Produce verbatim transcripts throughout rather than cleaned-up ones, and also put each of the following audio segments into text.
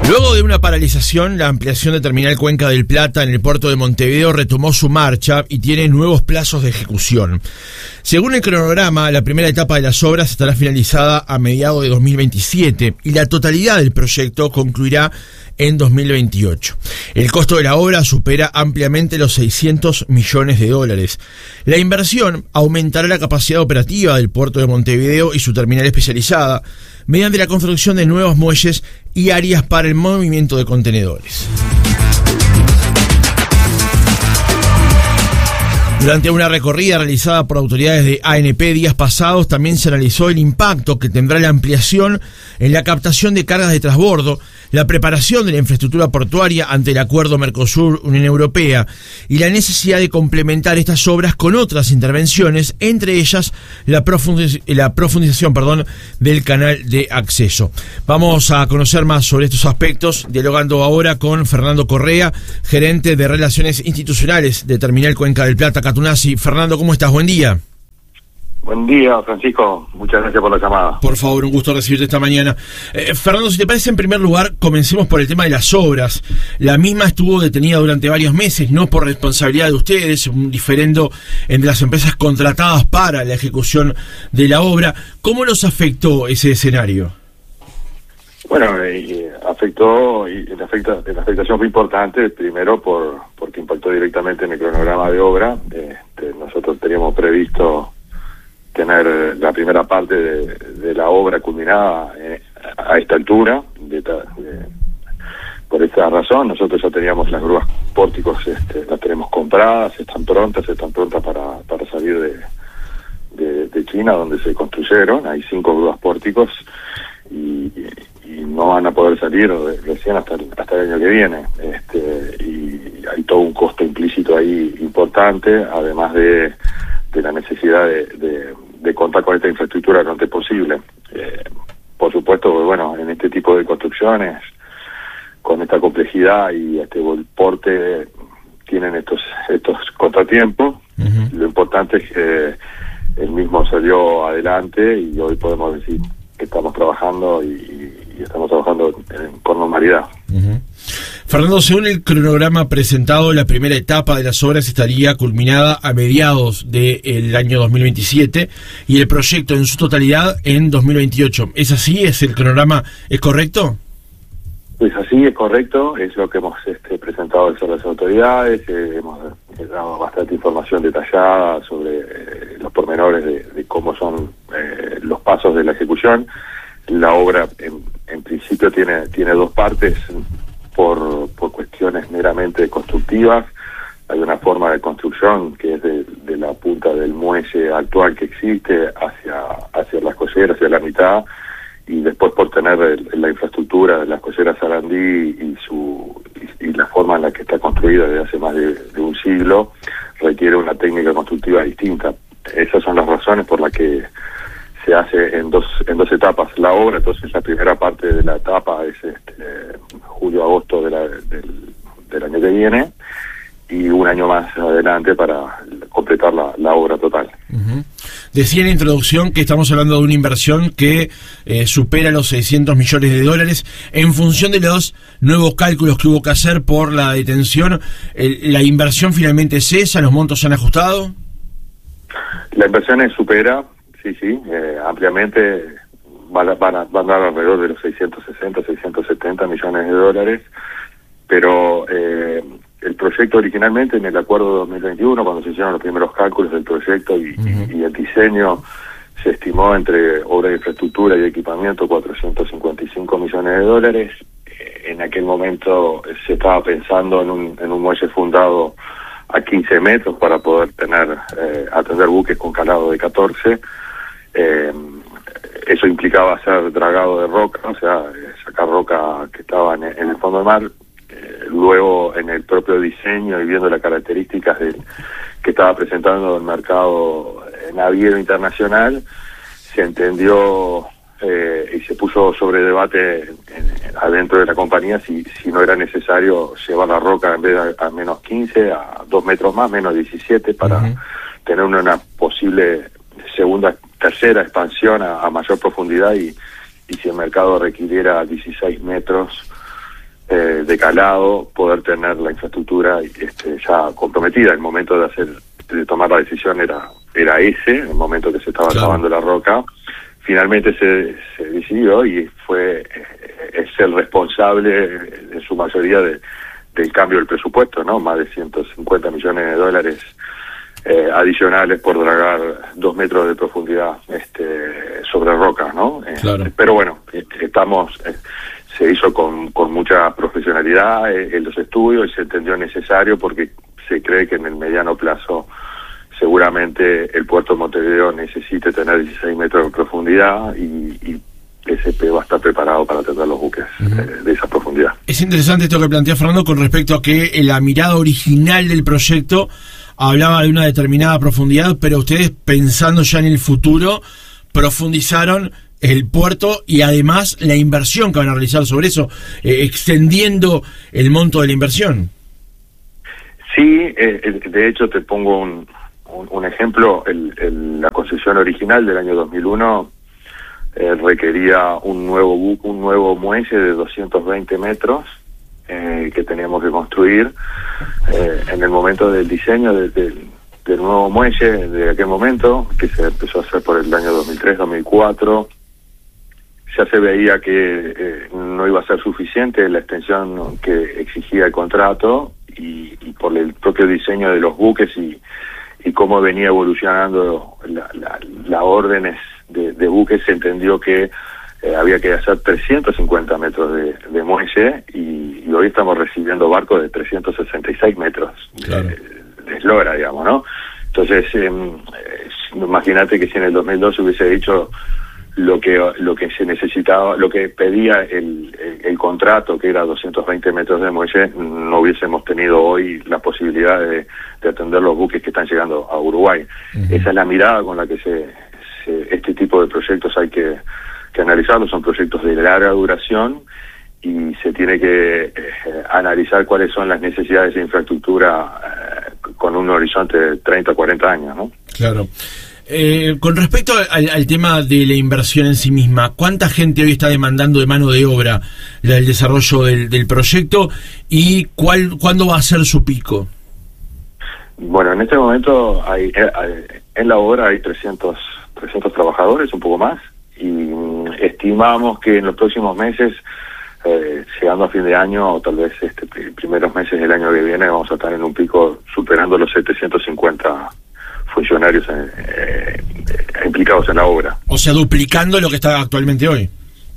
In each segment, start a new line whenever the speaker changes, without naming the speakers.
Luego de una paralización, la ampliación de Terminal Cuenca del Plata en el puerto de Montevideo retomó su marcha y tiene nuevos plazos de ejecución. Según el cronograma, la primera etapa de las obras estará finalizada a mediados de dos mil veintisiete y la totalidad del proyecto concluirá en dos mil veintiocho. El costo de la obra supera ampliamente los seiscientos millones de dólares. La inversión aumentará la capacidad operativa del puerto de Montevideo y su terminal especializada mediante la construcción de nuevos muelles y áreas para el movimiento de contenedores. Durante una recorrida realizada por autoridades de A N P días pasados, también se analizó el impacto que tendrá la ampliación en la captación de cargas de transbordo, la preparación de la infraestructura portuaria ante el acuerdo Mercosur-Unión Europea y la necesidad de complementar estas obras con otras intervenciones, entre ellas la, profundiz- la profundización perdón, del canal de acceso. Vamos a conocer más sobre estos aspectos, dialogando ahora con Fernando Correa, gerente de Relaciones Institucionales de Terminal Cuenca del Plata, Catunazzi. Fernando, ¿cómo estás? Buen día.
Buen día, Francisco. Muchas gracias por la llamada.
Por favor, un gusto recibirte esta mañana. Eh, Fernando, si te parece, en primer lugar, comencemos por el tema de las obras. La misma estuvo detenida durante varios meses, no por responsabilidad de ustedes, un diferendo entre las empresas contratadas para la ejecución de la obra. ¿Cómo los afectó ese escenario?
Bueno, eh, afectó, y la, afecta, la afectación fue importante, primero por porque impactó directamente en el cronograma de obra. Este, nosotros teníamos previsto tener la primera parte de, de la obra culminada eh, a esta altura. De, de, por esta razón, nosotros ya teníamos las grúas pórticos, este, las tenemos compradas, están prontas, están prontas para, para salir de, de, de China, donde se construyeron. Hay cinco grúas pórticos y, y no van a poder salir recién hasta el, hasta el año que viene. Este, y hay todo un costo implícito ahí importante, además de, de la necesidad de, de de contar con esta infraestructura lo antes posible. Eh, por supuesto, bueno, en este tipo de construcciones, con esta complejidad y este porte, tienen estos estos contratiempos. Uh-huh. Lo importante es que el mismo salió adelante y hoy podemos decir que estamos trabajando y, y estamos trabajando en, con normalidad.
Uh-huh. Fernando, según el cronograma presentado, la primera etapa de las obras estaría culminada a mediados del año dos mil veintisiete y el proyecto en su totalidad en dos mil veintiocho. ¿Es así? ¿Es el cronograma? ¿Es correcto?
Pues así, es correcto. Es lo que hemos este, presentado a las autoridades. Eh, hemos eh, dado bastante información detallada sobre eh, los pormenores de, de cómo son eh, los pasos de la ejecución. La obra, en, en principio, tiene, tiene dos partes. Por, por cuestiones meramente constructivas. Hay una forma de construcción que es de, de la punta del muelle actual que existe hacia hacia las colleras, hacia la mitad, y después por tener el, la infraestructura de las colleras Sarandí y su y, y la forma en la que está construida desde hace más de, de un siglo, requiere una técnica constructiva distinta. Esas son las razones por las que se hace en dos en dos etapas la obra. Entonces la primera parte de la etapa es este, julio-agosto de la, del, del año que viene y un año más adelante para completar la, la obra total.
Uh-huh. Decía en la introducción que estamos hablando de una inversión que eh, supera los seiscientos millones de dólares. En función de los nuevos cálculos que hubo que hacer por la detención, el, ¿la inversión finalmente cesa? ¿Los montos se han ajustado?
La inversión es supera, sí, sí, eh, ampliamente. Van a, van, a, van a dar alrededor de los seiscientos sesenta, seiscientos setenta millones de dólares, pero eh, el proyecto originalmente en el acuerdo de dos mil veintiuno, cuando se hicieron los primeros cálculos del proyecto y, uh-huh. y, y el diseño, se estimó entre obra de infraestructura y equipamiento cuatrocientos cincuenta y cinco millones de dólares. Eh, en aquel momento se estaba pensando en un, en un muelle fundado a quince metros para poder tener eh, atender buques con calado de catorce. Eh, Eso implicaba hacer dragado de roca, o sea, sacar roca que estaba en, en el fondo del mar. Eh, luego, en el propio diseño y viendo las características del, que estaba presentando el mercado naviero internacional, se entendió eh, y se puso sobre debate en, en, adentro de la compañía si, si no era necesario llevar la roca en vez de a, a menos quince, a dos metros más, menos diecisiete, para uh-huh. tener una, una posible segunda, tercera expansión a, a mayor profundidad y, y si el mercado requiriera dieciséis metros, eh, de calado, poder tener la infraestructura este, ya comprometida. El momento de hacer de tomar la decisión era era ese, el momento que se estaba
claro.
acabando la roca. Finalmente se, se decidió y fue eh, es el responsable en su mayoría de, del cambio del presupuesto, ¿no? Más de ciento cincuenta millones de dólares eh, adicionales por dragar dos metros de profundidad este, sobre roca, ¿no?
Claro.
Eh, pero bueno, estamos eh, se hizo con, con mucha profesionalidad eh, en los estudios y se entendió necesario porque se cree que en el mediano plazo seguramente el puerto de Montevideo necesite tener dieciséis metros de profundidad y, y S P va a estar preparado para atender los buques uh-huh. eh, de esa profundidad.
Es interesante esto que plantea Fernando con respecto a que la mirada original del proyecto hablaba de una determinada profundidad, pero ustedes, pensando ya en el futuro, profundizaron el puerto y además la inversión que van a realizar sobre eso, eh, extendiendo el monto de la inversión.
Sí, eh, de hecho te pongo un, un, un ejemplo. El, el, la concesión original del año dos mil uno eh, requería un nuevo bu un nuevo muelle de doscientos veinte metros eh, que teníamos que construir. Eh, en el momento del diseño de, de, del nuevo muelle de aquel momento, que se empezó a hacer por el año dos mil tres dos mil cuatro, ya se veía que eh, no iba a ser suficiente la extensión que exigía el contrato y, y por el propio diseño de los buques y, y cómo venía evolucionando la, la, la órdenes de, de buques, se entendió que eh, había que hacer trescientos cincuenta metros de, de muelle y, y hoy estamos recibiendo barcos de trescientos sesenta y seis metros claro. de, de eslora, digamos, ¿no? Entonces, eh, eh, imagínate que si en el dos mil dos se hubiese dicho lo que lo que se necesitaba, lo que pedía el, el, el contrato, que era doscientos veinte metros de muelle, no hubiésemos tenido hoy la posibilidad de, de atender los buques que están llegando a Uruguay. Uh-huh. Esa es la mirada con la que se, se este tipo de proyectos hay que, que analizarlos. Son proyectos de larga duración y se tiene que eh, analizar cuáles son las necesidades de infraestructura eh, con un horizonte de treinta, cuarenta años, ¿no?
Claro. Eh, con respecto al, al tema de la inversión en sí misma, ¿cuánta gente hoy está demandando de mano de obra el desarrollo del, del proyecto y cuál, cuándo va a ser su pico?
Bueno, en este momento hay, hay en la obra hay trescientos, trescientos trabajadores, un poco más, y estimamos que en los próximos meses, eh, llegando a fin de año o tal vez este primeros meses del año que viene, vamos a estar en un pico superando los setecientos cincuenta funcionarios eh, eh, implicados en la obra.
O sea, duplicando lo que está actualmente hoy.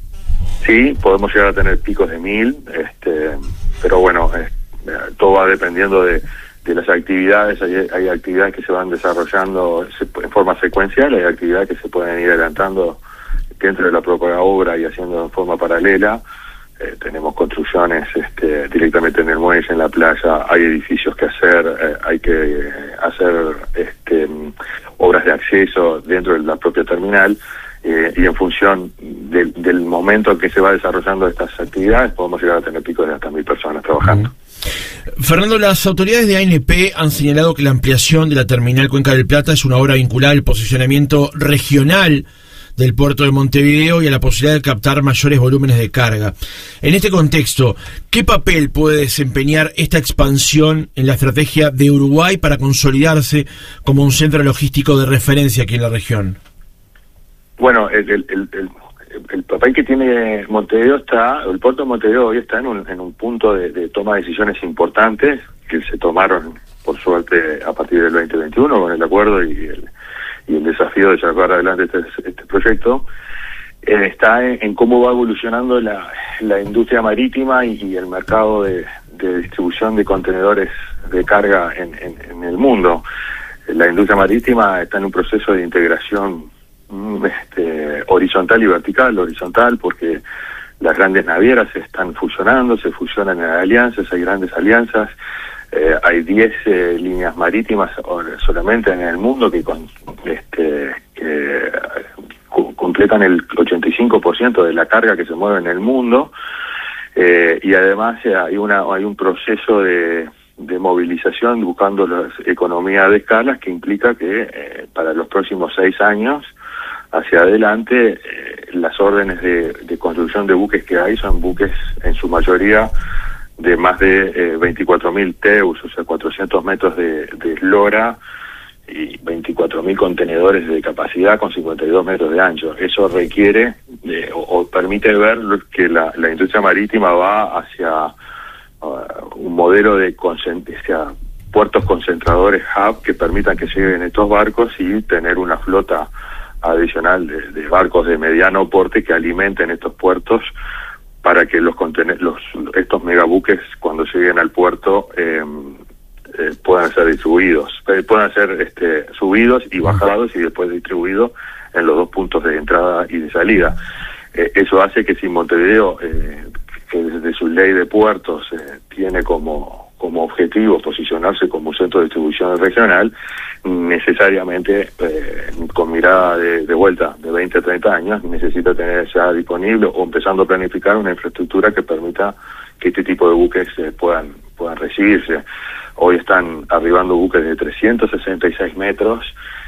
Sí, podemos llegar a tener picos de mil, este, pero bueno, eh, todo va dependiendo de, de las actividades. Hay, hay actividades que se van desarrollando en forma secuencial, hay actividades que se pueden ir adelantando dentro de la propia obra y haciendo en forma paralela. Eh, tenemos construcciones este, directamente en el muelle, en la playa, hay edificios que hacer, eh, hay que eh, hacer este, obras de acceso dentro de la propia terminal eh, y en función de, del momento en que se va desarrollando estas actividades podemos llegar a tener picos de hasta mil personas trabajando.
Uh-huh. Fernando, las autoridades de A N P han señalado que la ampliación de la terminal Cuenca del Plata es una obra vinculada al posicionamiento regional del puerto de Montevideo y a la posibilidad de captar mayores volúmenes de carga. En este contexto, ¿qué papel puede desempeñar esta expansión en la estrategia de Uruguay para consolidarse como un centro logístico de referencia aquí en la región?
Bueno, el, el, el, el, el papel que tiene Montevideo está, el puerto de Montevideo hoy está en un, en un punto de, de toma de decisiones importantes que se tomaron, por suerte, a partir del veinte veintiuno con el acuerdo y el y el desafío de llevar adelante este, este proyecto, eh, está en, en cómo va evolucionando la, la industria marítima y, y el mercado de, de distribución de contenedores de carga en, en, en el mundo. La industria marítima está en un proceso de integración este, horizontal y vertical. Horizontal porque las grandes navieras se están fusionando, se fusionan en alianzas, hay grandes alianzas. Eh, hay diez eh, líneas marítimas solamente en el mundo que, con, este, que cu completan el ochenta y cinco por ciento de la carga que se mueve en el mundo eh, y además eh, hay una hay un proceso de, de movilización buscando la economía de escalas que implica que eh, para los próximos seis años hacia adelante, eh, las órdenes de, de construcción de buques que hay son buques en su mayoría de más de eh, veinticuatro mil teus, o sea, cuatrocientos metros de, de eslora y veinticuatro mil contenedores de capacidad con cincuenta y dos metros de ancho. Eso requiere eh, o, o permite ver que la, la industria marítima va hacia uh, un modelo de hacia puertos concentradores hub que permitan que lleguen estos barcos y tener una flota adicional de, de barcos de mediano porte que alimenten estos puertos para que los, los estos megabuques cuando lleguen al puerto eh, eh, puedan ser distribuidos, eh, puedan ser este, subidos y bajados y después distribuidos en los dos puntos de entrada y de salida. Eh, eso hace que si Montevideo, eh, que desde su ley de puertos eh, tiene como, como objetivo posicionarse como un centro de distribución regional, necesariamente eh, con mirada de, de vuelta de veinte a treinta años necesita tener ya disponible o empezando a planificar una infraestructura que permita que este tipo de buques eh, puedan puedan recibirse. Hoy están arribando buques de trescientos sesenta y seis metros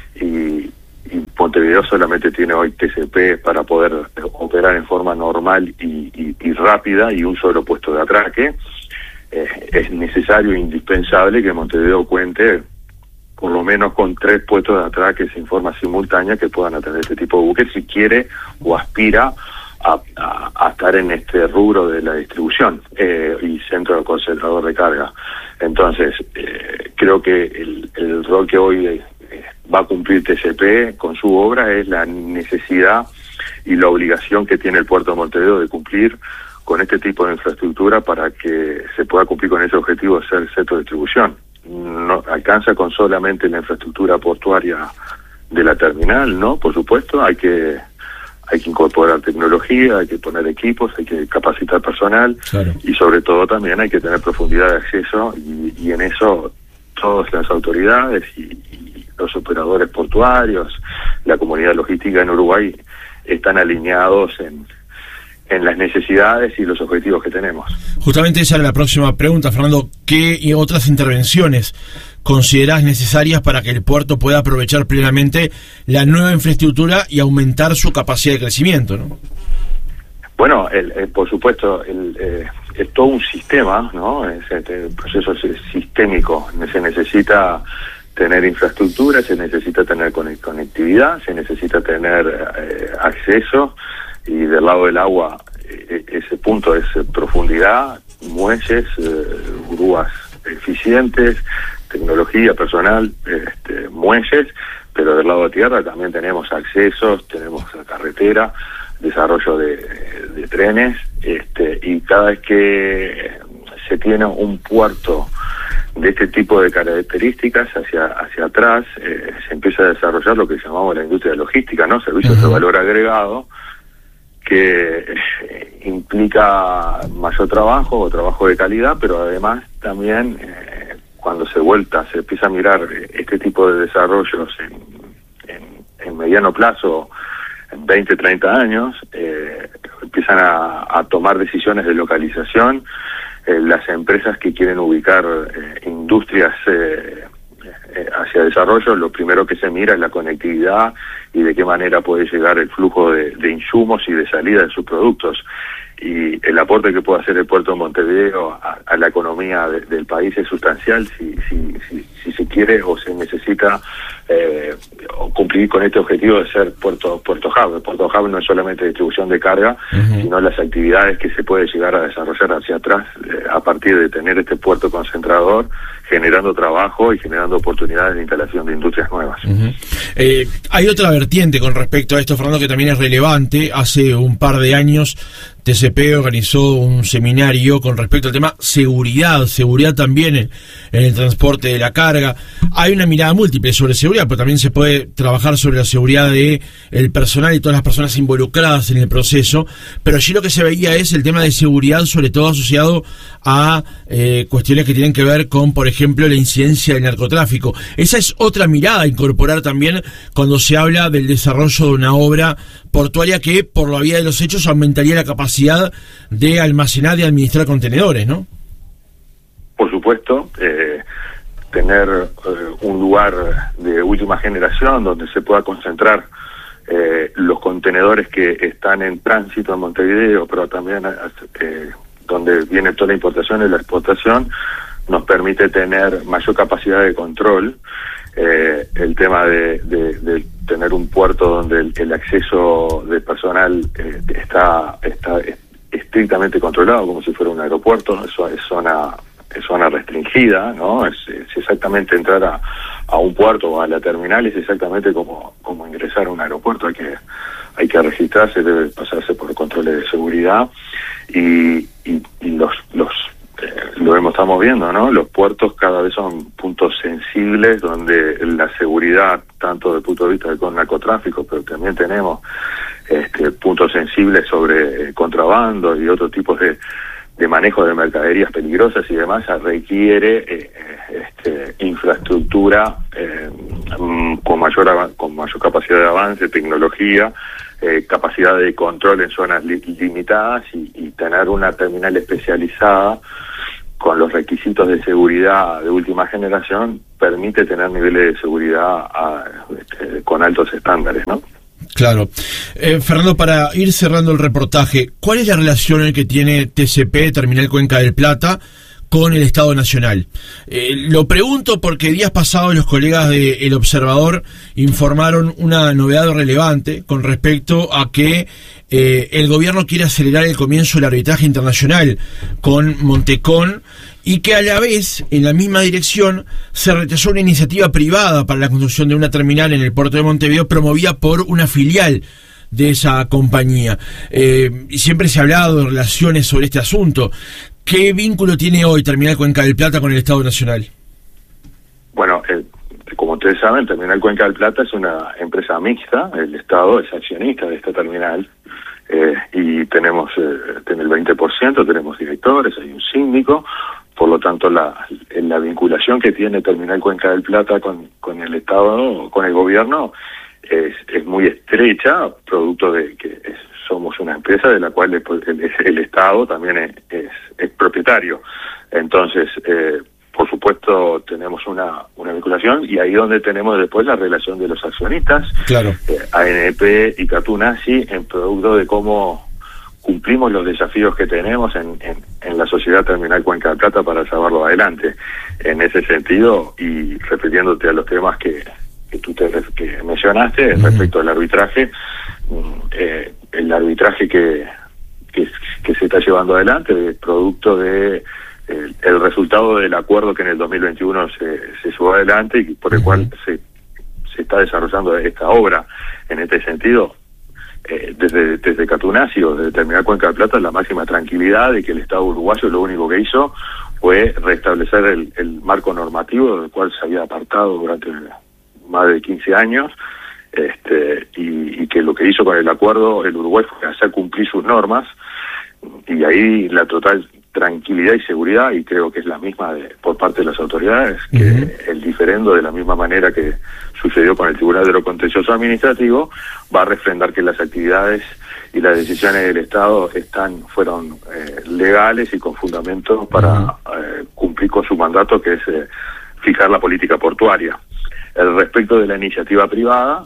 y, y Montevideo solamente tiene hoy T C P para poder eh, operar en forma normal y, y, y rápida y un solo puesto de atraque. Eh, es necesario e indispensable que Montevideo cuente por lo menos con tres puestos de atraques en forma simultánea que puedan atender este tipo de buques si quiere o aspira a, a, a estar en este rubro de la distribución eh, y centro concentrador de carga. Entonces, eh, creo que el, el rol que hoy eh, va a cumplir T C P con su obra es la necesidad y la obligación que tiene el puerto de Montevideo de cumplir con este tipo de infraestructura para que se pueda cumplir con ese objetivo de ser centro de distribución. No alcanza con solamente la infraestructura portuaria de la terminal, ¿no? Por supuesto, hay que hay que incorporar tecnología, hay que poner equipos, hay que capacitar personal, claro. Y sobre todo también hay que tener profundidad de acceso y, y en eso todas las autoridades y, y los operadores portuarios, la comunidad logística en Uruguay están alineados en en las necesidades y los objetivos que tenemos.
Justamente esa era la próxima pregunta, Fernando. ¿Qué y otras intervenciones considerás necesarias para que el puerto pueda aprovechar plenamente la nueva infraestructura y aumentar su capacidad de crecimiento, ¿no?
Bueno, el, el, por supuesto, el, eh, es todo un sistema, ¿no? Es, este, el proceso es sistémico. Se necesita tener infraestructura, se necesita tener conectividad, se necesita tener eh, acceso. Y del lado del agua, eh, ese punto es eh, profundidad, muelles, eh, grúas eficientes, tecnología, personal, este, muelles, pero del lado de tierra también tenemos accesos, tenemos carretera, desarrollo de, de trenes, este, y cada vez que se tiene un puerto de este tipo de características hacia hacia atrás, eh, se empieza a desarrollar lo que llamamos la industria logística, ¿no? Servicios uh-huh. de valor agregado, que eh, implica mayor trabajo o trabajo de calidad, pero además también eh, cuando se vuelta, se empieza a mirar este tipo de desarrollos en, en, en mediano plazo, en veinte, treinta años, eh, empiezan a, a tomar decisiones de localización. Eh, las empresas que quieren ubicar eh, industrias eh, eh, hacia desarrollo, lo primero que se mira es la conectividad y de qué manera puede llegar el flujo de, de insumos y de salida de sus productos. Y el aporte que puede hacer el puerto de Montevideo a, a la economía de, del país es sustancial si, si, si, si se quiere o se necesita eh, cumplir con este objetivo de ser puerto puerto hub. El puerto hub no es solamente distribución de carga, uh-huh. sino las actividades que se puede llegar a desarrollar hacia atrás eh, a partir de tener este puerto concentrador, generando trabajo y generando oportunidades de instalación de industrias nuevas.
Uh-huh. Eh, hay otra vertiente con respecto a esto, Fernando, que también es relevante. Hace un par de años T C P organizó un seminario con respecto al tema seguridad, seguridad también en, en el transporte de la carga. Hay una mirada múltiple sobre seguridad, pero también se puede trabajar sobre la seguridad de el personal y todas las personas involucradas en el proceso. Pero allí lo que se veía es el tema de seguridad, sobre todo asociado a eh, cuestiones que tienen que ver con, por ejemplo, la incidencia del narcotráfico. Esa es otra mirada a incorporar también cuando se habla del desarrollo de una obra portuaria que, por la vía de los hechos, aumentaría la capacidad de almacenar y administrar contenedores, ¿no?
Por supuesto, eh, tener eh, un lugar de última generación donde se pueda concentrar eh, los contenedores que están en tránsito en Montevideo, pero también eh, donde viene toda la importación y la exportación, nos permite tener mayor capacidad de control. Eh, el tema de, de, de tener un puerto donde el, el acceso de personal eh, está, está estrictamente controlado, como si fuera un aeropuerto. Eso es zona, es zona restringida, ¿no? Es, es exactamente entrar a, a un puerto o a la terminal, es exactamente como, como ingresar a un aeropuerto. Hay que, hay que registrarse, debe pasarse por controles de seguridad y, y, y los, los lo hemos, estamos viendo, ¿no? Los puertos cada vez son puntos sensibles donde la seguridad, tanto desde el punto de vista del narcotráfico, pero también tenemos este, puntos sensibles sobre eh, contrabando y otros tipos de, de manejo de mercaderías peligrosas y demás, requiere eh, este, infraestructura eh, con mayor con mayor capacidad de avance, tecnología, eh, capacidad de control en zonas li limitadas y, y tener una terminal especializada con los requisitos de seguridad de última generación permite tener niveles de seguridad a, este, con altos estándares, ¿no?
Claro. Eh, Fernando, para ir cerrando el reportaje, ¿cuál es la relación que tiene T C P, Terminal Cuenca del Plata, con el Estado Nacional? Eh, lo pregunto porque días pasados los colegas de El Observador informaron una novedad relevante con respecto a que eh, el gobierno quiere acelerar el comienzo del arbitraje internacional con Montecón y que a la vez, en la misma dirección, se rechazó una iniciativa privada para la construcción de una terminal en el puerto de Montevideo promovida por una filial de esa compañía. Eh, y siempre se ha hablado de relaciones sobre este asunto. ¿Qué vínculo tiene hoy Terminal Cuenca del Plata con el Estado Nacional?
Bueno, eh, como ustedes saben, Terminal Cuenca del Plata es una empresa mixta. El Estado es accionista de esta terminal eh, y tenemos eh, en el veinte por ciento, tenemos directores, hay un síndico. Por lo tanto, la, la vinculación que tiene Terminal Cuenca del Plata con, con el Estado, con el gobierno, es, es muy estrecha, producto de que es, somos una empresa de la cual el, el, el Estado también es, es, es propietario. Entonces, eh, por supuesto, tenemos una, una vinculación y ahí donde tenemos después la relación de los accionistas,
claro.
eh, A N P y Catunasi, en producto de cómo cumplimos los desafíos que tenemos en, en, en la sociedad Terminal Cuenca del Plata para llevarlo adelante. En ese sentido, y refiriéndote a los temas que, que tú te que mencionaste, uh-huh. respecto al arbitraje, eh, el arbitraje que, que, que se está llevando adelante es producto de el, el resultado del acuerdo que en el dos mil veintiuno se, se llevó adelante y por el uh-huh. cual se, se está desarrollando esta obra. En este sentido, Eh, desde, desde Catunasi o desde Terminal Cuenca del Plata, la máxima tranquilidad de que el Estado uruguayo lo único que hizo fue restablecer el, el marco normativo del cual se había apartado durante más de quince años, este, y, y que lo que hizo con el acuerdo el Uruguay fue hacer cumplir sus normas, y ahí la total tranquilidad y seguridad, y creo que es la misma de, por parte de las autoridades, que uh-huh. el diferendo, de la misma manera que sucedió con el Tribunal de lo Contencioso Administrativo, va a refrendar que las actividades y las decisiones del Estado están fueron eh, legales y con fundamentos para uh-huh. eh, cumplir con su mandato, que es eh, fijar la política portuaria. El respecto de la iniciativa privada,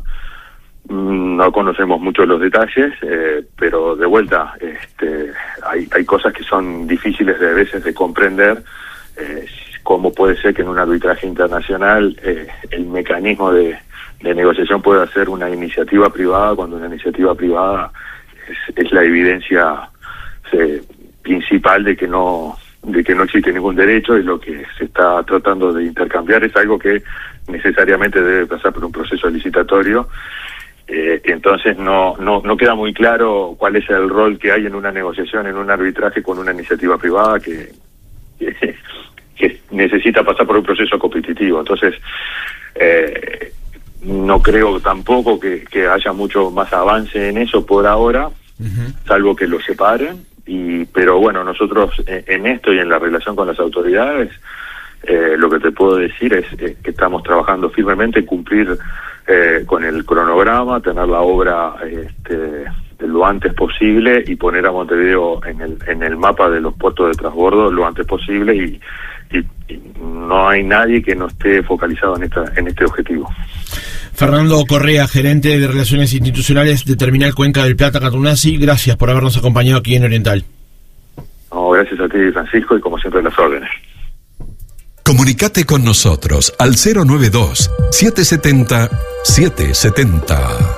no conocemos mucho los detalles, eh, pero de vuelta este, hay, hay cosas que son difíciles de a veces de comprender, eh, cómo puede ser que en un arbitraje internacional eh, el mecanismo de, de negociación pueda ser una iniciativa privada cuando una iniciativa privada es, es la evidencia eh, principal de que no de que no existe ningún derecho, y lo que se está tratando de intercambiar es algo que necesariamente debe pasar por un proceso licitatorio. Eh, entonces no, no no queda muy claro cuál es el rol que hay en una negociación, en un arbitraje con una iniciativa privada que, que, que necesita pasar por un proceso competitivo. Entonces eh, no creo tampoco que, que haya mucho más avance en eso por ahora, uh-huh. salvo que lo separen. Y pero bueno, nosotros en esto y en la relación con las autoridades, eh, lo que te puedo decir es, es que estamos trabajando firmemente en cumplir Eh, con el cronograma, tener la obra este, lo antes posible y poner a Montevideo en el en el mapa de los puertos de transbordo lo antes posible, y, y, y no hay nadie que no esté focalizado en esta en este objetivo.
Fernando Correa, gerente de Relaciones Institucionales de Terminal Cuenca del Plata Catunazzi, gracias por habernos acompañado aquí en Oriental.
No, gracias a ti, Francisco, y como siempre las órdenes.
Comunicate con nosotros al cero nueve dos, siete siete cero, siete siete cero.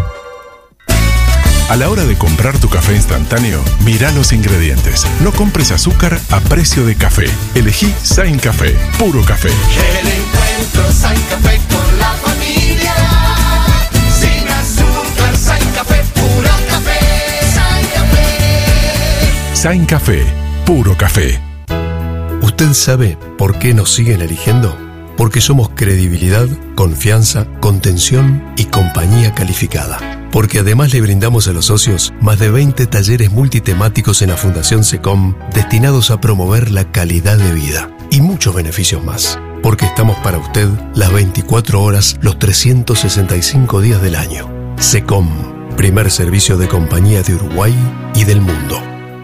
A la hora de comprar tu café instantáneo, mira los ingredientes. No compres azúcar a precio de café. Elegí Sain Café, puro café.
El encuentro Sain Café con la familia. Sin azúcar, Sain Café, puro café. Sain Café.
Sain Café, puro café.
¿Usted sabe por qué nos siguen eligiendo? Porque somos credibilidad, confianza, contención y compañía calificada. Porque además le brindamos a los socios más de veinte talleres multitemáticos en la Fundación SECOM destinados a promover la calidad de vida y muchos beneficios más. Porque estamos para usted las veinticuatro horas, los trescientos sesenta y cinco días del año. SECOM, primer servicio de compañía de Uruguay y del mundo.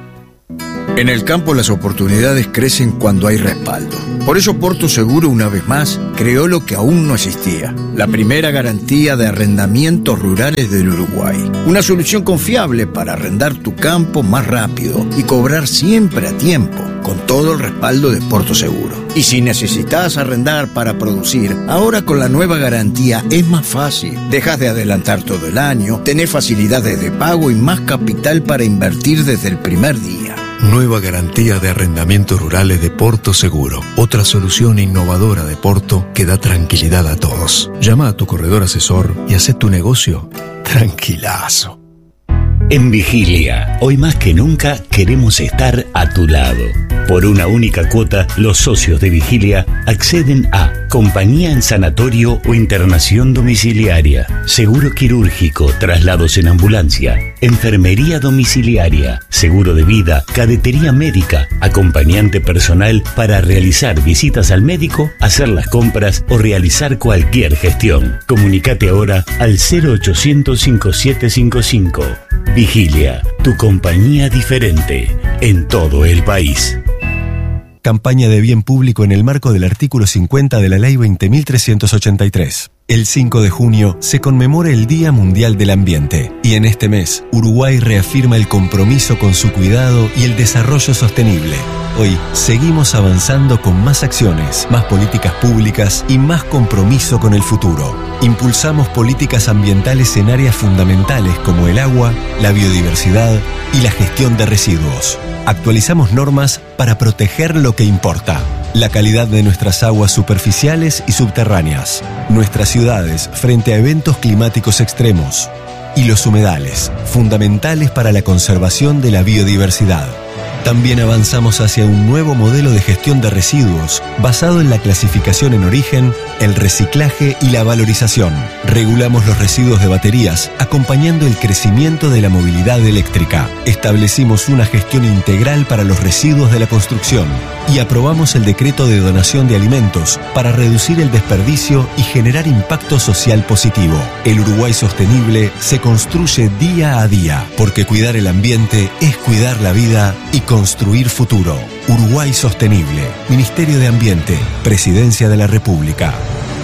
En el campo las oportunidades crecen cuando hay respaldo. Por eso Porto Seguro, una vez más, creó lo que aún no existía: la primera garantía de arrendamientos rurales del Uruguay. Una solución confiable para arrendar tu campo más rápido y cobrar siempre a tiempo, con todo el respaldo de Porto Seguro. Y si necesitas arrendar para producir, ahora con la nueva garantía es más fácil. Dejas de adelantar todo el año, tenés facilidades de pago y más capital para invertir desde el primer día.
Nueva garantía de arrendamientos rurales de Porto Seguro. Otra solución innovadora de Porto que da tranquilidad a todos. Llama a tu corredor asesor y haz tu negocio tranquilazo.
En Vigilia, hoy más que nunca queremos estar a tu lado. Por una única cuota, los socios de Vigilia acceden a compañía en sanatorio o internación domiciliaria, seguro quirúrgico, traslados en ambulancia, enfermería domiciliaria, seguro de vida, cadetería médica, acompañante personal para realizar visitas al médico, hacer las compras o realizar cualquier gestión. Comunicate ahora al cero ochocientos cincuenta y siete cincuenta y cinco. Vigilia, tu compañía diferente en todo el país.
Campaña de bien público en el marco del artículo cincuenta de la Ley veinte mil trescientos ochenta y tres. El cinco de junio se conmemora el Día Mundial del Ambiente y en este mes Uruguay reafirma el compromiso con su cuidado y el desarrollo sostenible. Hoy seguimos avanzando con más acciones, más políticas públicas y más compromiso con el futuro. Impulsamos políticas ambientales en áreas fundamentales como el agua, la biodiversidad y la gestión de residuos. Actualizamos normas para proteger lo que importa: la calidad de nuestras aguas superficiales y subterráneas, nuestras ciudades frente a eventos climáticos extremos y los humedales, fundamentales para la conservación de la biodiversidad. También avanzamos hacia un nuevo modelo de gestión de residuos basado en la clasificación en origen, el reciclaje y la valorización. Regulamos los residuos de baterías, acompañando el crecimiento de la movilidad eléctrica. Establecimos una gestión integral para los residuos de la construcción y aprobamos el decreto de donación de alimentos para reducir el desperdicio y generar impacto social positivo. El Uruguay sostenible se construye día a día, porque cuidar el ambiente es cuidar la vida y construir futuro. Uruguay Sostenible, Ministerio de Ambiente, Presidencia de la República.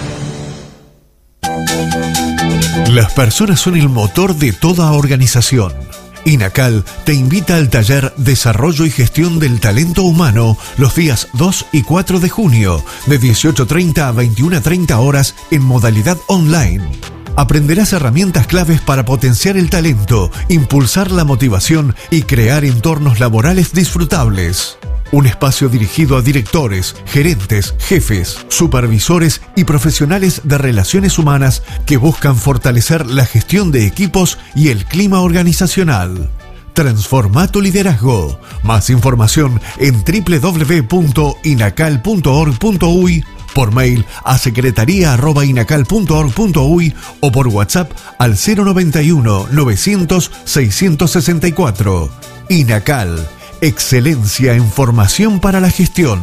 Las personas son el motor de toda organización. INACAL te invita al taller Desarrollo y Gestión del Talento Humano los días dos y cuatro de junio, de dieciocho treinta a veintiuna treinta horas en modalidad online. Aprenderás herramientas claves para potenciar el talento, impulsar la motivación y crear entornos laborales disfrutables. Un espacio dirigido a directores, gerentes, jefes, supervisores y profesionales de relaciones humanas que buscan fortalecer la gestión de equipos y el clima organizacional. Transforma tu liderazgo. Más información en doble u doble u doble u punto inacal punto org punto uy, por mail a secretaría arroba inacal punto org punto uy o por WhatsApp al cero noventa y uno novecientos seiscientos sesenta y cuatro. INACAL, excelencia en formación para la gestión.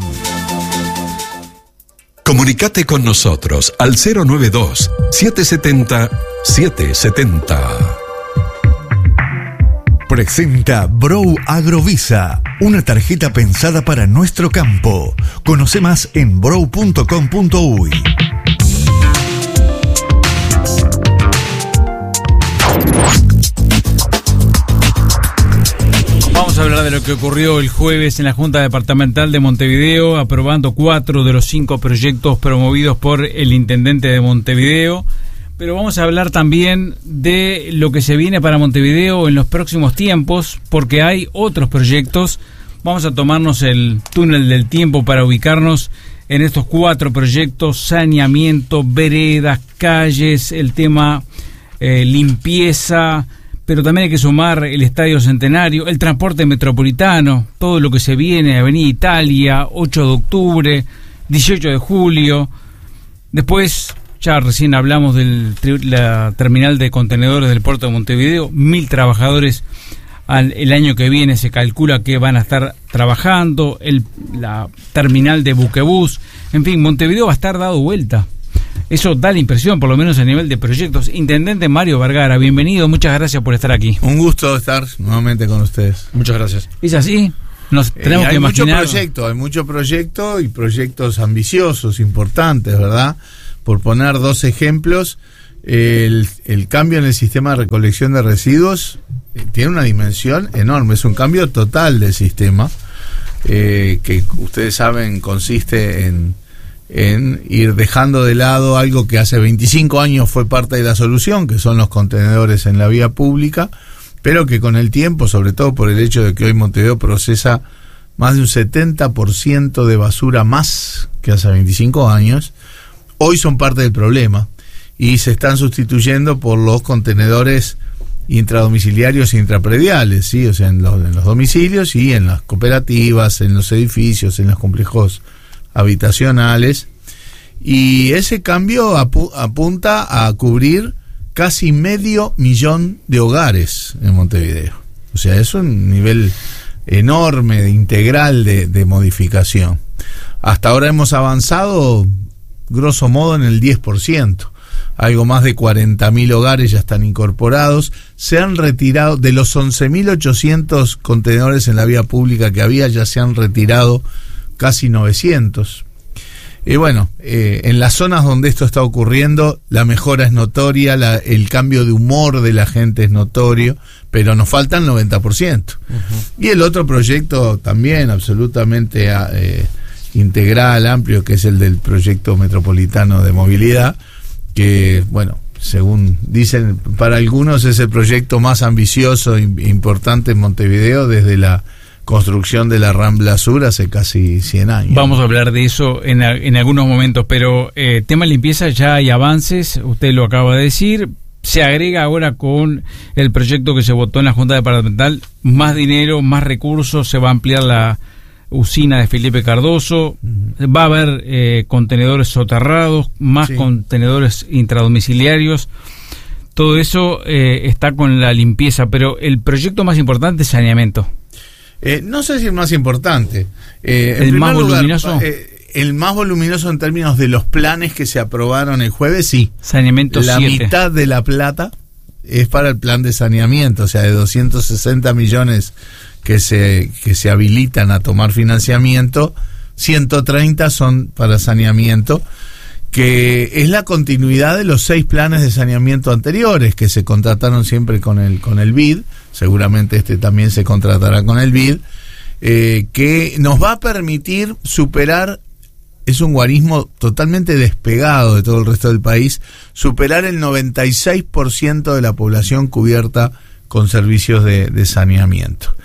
Comunicate con nosotros al cero nueve dos, siete siete cero, siete siete cero.
Presenta Brow Agrovisa, una tarjeta pensada para nuestro campo. Conoce más en brow punto com punto uy.
Vamos a hablar de lo que ocurrió el jueves en la Junta Departamental de Montevideo, aprobando cuatro de los cinco proyectos promovidos por el intendente de Montevideo. Pero vamos a hablar también de lo que se viene para Montevideo en los próximos tiempos, porque hay otros proyectos. Vamos a tomarnos el túnel del tiempo para ubicarnos en estos cuatro proyectos: saneamiento, veredas, calles, el tema eh, limpieza, pero también hay que sumar el Estadio Centenario, el transporte metropolitano, todo lo que se viene, Avenida Italia, ocho de octubre, dieciocho de julio. Después, ya recién hablamos de la terminal de contenedores del puerto de Montevideo, mil trabajadores al, el año que viene se calcula que van a estar trabajando, el, la terminal de buquebús, en fin, Montevideo va a estar dado vuelta. Eso da la impresión, por lo menos a nivel de proyectos. Intendente Mario Vergara, bienvenido, muchas gracias por estar aquí.
Un gusto estar nuevamente con ustedes.
Muchas gracias.
¿Es así? Nos tenemos
eh, hay
que imaginar.
Mucho proyecto, hay mucho proyecto y proyectos ambiciosos, importantes, ¿verdad? Por poner dos ejemplos, el, el cambio en el sistema de recolección de residuos eh, tiene una dimensión enorme, es un cambio total del sistema, eh, que ustedes saben consiste en, en ir dejando de lado algo que hace veinticinco años fue parte de la solución, que son los contenedores en la vía pública, pero que con el tiempo, sobre todo por el hecho de que hoy Montevideo procesa más de un setenta por ciento de basura más que hace veinticinco años, hoy son parte del problema y se están sustituyendo por los contenedores intradomiciliarios e intraprediales, ¿sí? O sea, en los, en los domicilios y en las cooperativas, en los edificios, en los complejos habitacionales. Y ese cambio apu- apunta a cubrir casi medio millón de hogares en Montevideo. O sea, es un nivel enorme, de integral de, de modificación. Hasta ahora hemos avanzado grosso modo en el diez por ciento. Algo más de cuarenta mil hogares ya están incorporados. Se han retirado, de los once mil ochocientos contenedores en la vía pública que había, ya se han retirado casi novecientos. Y bueno, eh, en las zonas donde esto está ocurriendo, la mejora es notoria, la, el cambio de humor de la gente es notorio, pero nos falta el noventa por ciento. Uh-huh. Y el otro proyecto también absolutamente eh, integral, amplio, que es el del proyecto metropolitano de movilidad, que, bueno, según dicen, para algunos es el proyecto más ambicioso e importante en Montevideo desde la construcción de la Rambla Sur hace casi cien años.
Vamos a hablar de eso en, en algunos momentos, pero eh, tema limpieza, ya hay avances, usted lo acaba de decir. Se agrega ahora con el proyecto que se votó en la Junta Departamental, más dinero, más recursos, se va a ampliar la usina de Felipe Cardoso, uh-huh. va a haber eh, contenedores soterrados, más sí. contenedores intradomiciliarios. Todo eso eh, está con la limpieza, pero el proyecto más importante es saneamiento.
Eh, no sé si el más importante. Eh,
¿El más lugar, voluminoso?
Eh, el más voluminoso en términos de los planes que se aprobaron el jueves, sí.
Saneamiento
La
siete.
Mitad de la plata es para el plan de saneamiento, o sea, de doscientos sesenta millones que se, que se habilitan a tomar financiamiento, ciento treinta son para saneamiento, que es la continuidad de los seis planes de saneamiento anteriores que se contrataron siempre con el con el B I D, seguramente este también se contratará con el B I D, eh, que nos va a permitir superar, es un guarismo totalmente despegado de todo el resto del país, superar el noventa y seis por ciento de la población cubierta con servicios de, de saneamiento.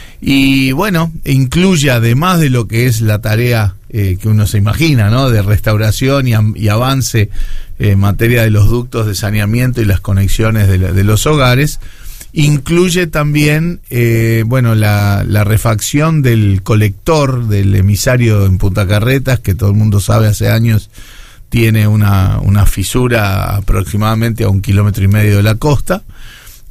Y bueno, incluye, además de lo que es la tarea eh, que uno se imagina, ¿no?, de restauración y, y avance eh, en materia de los ductos de saneamiento y las conexiones de, la, de los hogares, incluye también eh, bueno la, la refacción del colector del emisario en Punta Carretas, que todo el mundo sabe hace años tiene una, una fisura aproximadamente a un kilómetro y medio de la costa.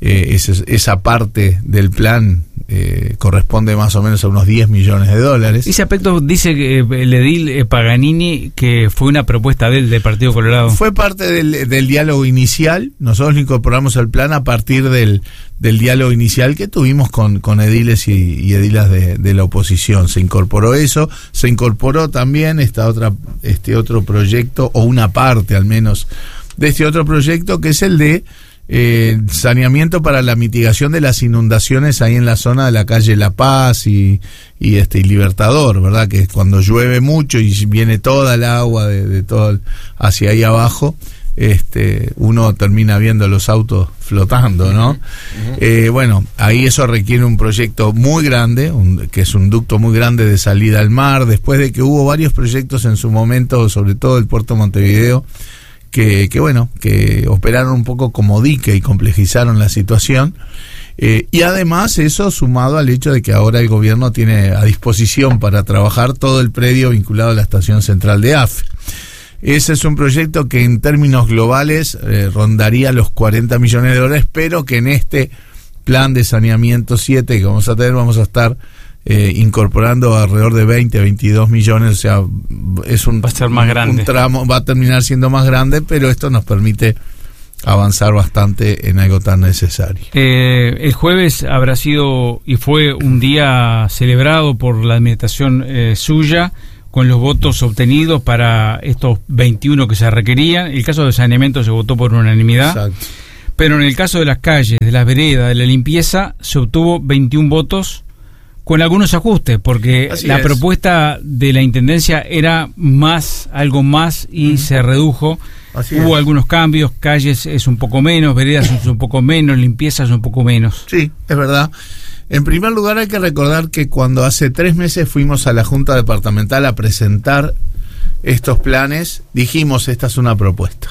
eh, ese, esa parte del plan eh, corresponde más o menos a unos diez millones de dólares.
Ese aspecto dice que el edil eh, Paganini que fue una propuesta del, del Partido Colorado.
Fue parte del, del diálogo inicial. Nosotros incorporamos el plan a partir del, del diálogo inicial que tuvimos con, con ediles y, y edilas de, de la oposición. Se incorporó eso, se incorporó también esta otra, este otro proyecto, o una parte al menos de este otro proyecto, que es el de Eh, saneamiento para la mitigación de las inundaciones ahí en la zona de la calle La Paz y, y este y Libertador, ¿verdad? Que cuando llueve mucho y viene toda el agua de, de todo el, hacia ahí abajo, este uno termina viendo los autos flotando, ¿no? Uh-huh. Eh, bueno, ahí eso requiere un proyecto muy grande, un, que es un ducto muy grande de salida al mar, después de que hubo varios proyectos en su momento, sobre todo el Puerto Montevideo, Que, que bueno, que operaron un poco como dique y complejizaron la situación, eh, y además eso sumado al hecho de que ahora el gobierno tiene a disposición para trabajar todo el predio vinculado a la estación central de A F E. Ese es un proyecto que en términos globales eh, rondaría los cuarenta millones de dólares, pero que en este plan de saneamiento siete que vamos a tener vamos a estar Eh, incorporando alrededor de veinte, veintidós millones, o sea, es un,
va a ser más grande.
un tramo, va a terminar siendo más grande, pero esto nos permite avanzar bastante en algo tan necesario.
Eh, el jueves habrá sido y fue un día celebrado por la administración eh, suya, con los votos obtenidos para estos veintiuno que se requerían. El caso de saneamiento se votó por unanimidad.
Exacto.
Pero en el caso de las calles, de las veredas, de la limpieza, se obtuvo veintiún votos, con algunos ajustes, porque
Así
la
es.
propuesta de la Intendencia era más, algo más, y uh-huh. se redujo.
Así
Hubo
es.
algunos cambios, calles es un poco menos, veredas es un poco menos, limpieza es un poco menos.
Sí, es verdad. En primer lugar hay que recordar que cuando hace tres meses fuimos a la Junta Departamental a presentar estos planes, dijimos, esta es una propuesta.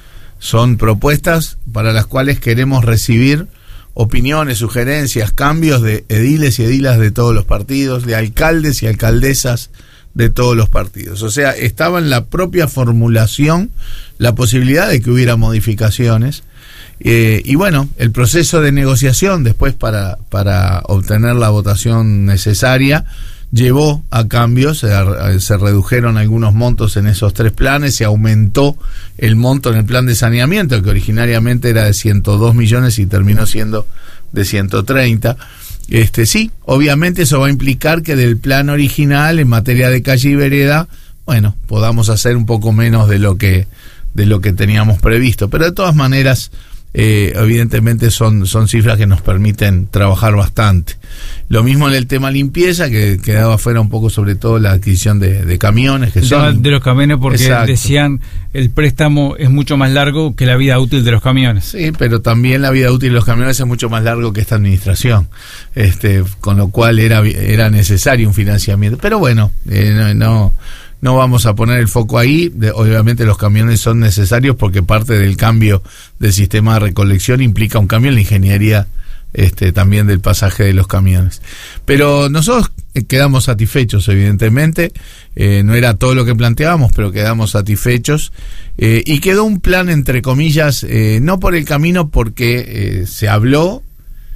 Son propuestas para las cuales queremos recibir opiniones, sugerencias, cambios de ediles y edilas de todos los partidos, de alcaldes y alcaldesas de todos los partidos. O sea, estaba en la propia formulación la posibilidad de que hubiera modificaciones. Eh, y bueno, el proceso de negociación después para, para obtener la votación necesaria llevó a cambios, se, se redujeron algunos montos en esos tres planes, se aumentó el monto en el plan de saneamiento, que originariamente era de ciento dos millones y terminó siendo de ciento treinta. Este, sí, obviamente eso va a implicar que del plan original en materia de calle y vereda, bueno, podamos hacer un poco menos de lo que, de lo que teníamos previsto, pero de todas maneras, Eh, evidentemente son, son cifras que nos permiten trabajar bastante. Lo mismo en el tema limpieza, que quedaba fuera un poco sobre todo la adquisición de, de camiones que
el
son
tema de los camiones, porque
Exacto.
decían el préstamo es mucho más largo que la vida útil de los camiones.
Sí, pero también la vida útil de los camiones es mucho más largo que esta administración, este, con lo cual era, era necesario un financiamiento, pero bueno, eh, no, no No vamos a poner el foco ahí. De, obviamente los camiones son necesarios porque parte del cambio del sistema de recolección implica un cambio en la ingeniería este, también del pasaje de los camiones. Pero nosotros quedamos satisfechos, evidentemente. Eh, no era todo lo que planteábamos, pero quedamos satisfechos. Eh, y quedó un plan, entre comillas, eh, no por el camino, porque eh, se habló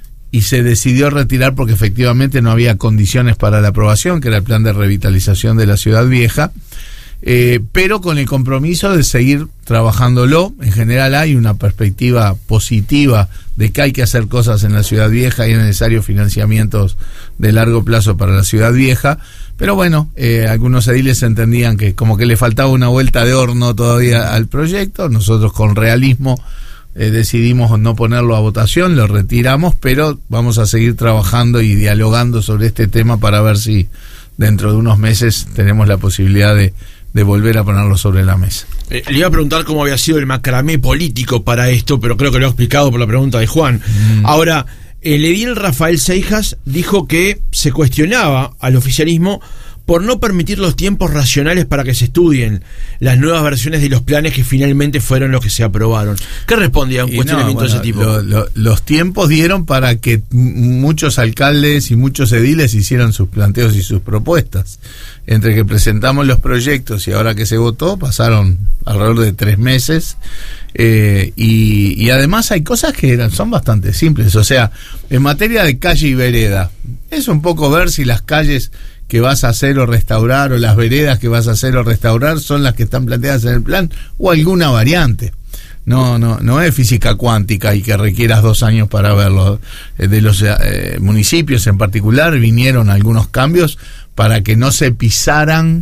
y se decidió retirar porque efectivamente no había condiciones para la aprobación, que era el plan de revitalización de la Ciudad Vieja, eh, pero con el compromiso de seguir trabajándolo. En general hay una perspectiva positiva de que hay que hacer cosas en la Ciudad Vieja y es necesario financiamientos de largo plazo para la Ciudad Vieja, pero bueno, eh, algunos ediles entendían que como que le faltaba una vuelta de horno todavía al proyecto. Nosotros con realismo Eh, decidimos no ponerlo a votación, lo retiramos, pero vamos a seguir trabajando y dialogando sobre este tema para ver si dentro de unos meses tenemos la posibilidad de, de volver a ponerlo sobre la mesa.
Eh, le iba a preguntar cómo había sido el macramé político para esto, pero creo que lo he explicado por la pregunta de Juan. Mm. Ahora, el edil Rafael Seijas dijo que se cuestionaba al oficialismo por no permitir los tiempos racionales para que se estudien las nuevas versiones de los planes que finalmente fueron los que se aprobaron. ¿Qué respondía a un
Y
cuestionamiento
no, bueno,
de ese tipo?
lo- lo- los tiempos dieron para que m- muchos alcaldes y muchos ediles hicieran sus planteos y sus propuestas. Entre que presentamos los proyectos y ahora que se votó, pasaron alrededor de tres meses. Eh, y, y además hay cosas que eran, son bastante simples. O sea, en materia de calle y vereda, es un poco ver si las calles que vas a hacer o restaurar o las veredas que vas a hacer o restaurar son las que están planteadas en el plan o alguna variante. No, no, no es física cuántica y que requieras dos años para verlo. Eh, De los eh, municipios en particular vinieron algunos cambios para que no se pisaran